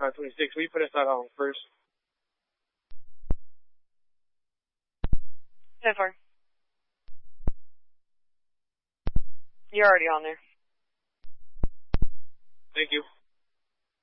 526. Will you put us on first? 10-4. You're already on there. Thank you.